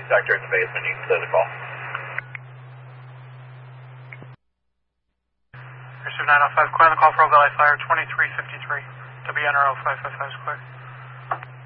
sector in the basement. You can clear the call. Pursuit 905, clear the call for Oak Valley Fire 2353. WNRO 555 square.